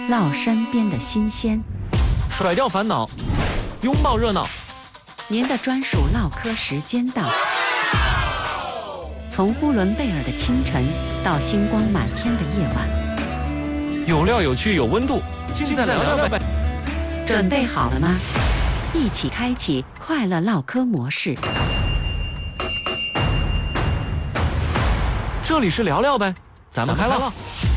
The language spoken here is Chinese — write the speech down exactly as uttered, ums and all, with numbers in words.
唠身边的新鲜， 甩掉烦恼，拥抱热闹。 您的专属唠嗑时间到。从呼伦贝尔的清晨到星光满天的夜晚， 有料有趣有温度，尽在聊聊呗。 准备好了吗？一起开启快乐唠嗑模式。 这里是聊聊呗，咱们开唠。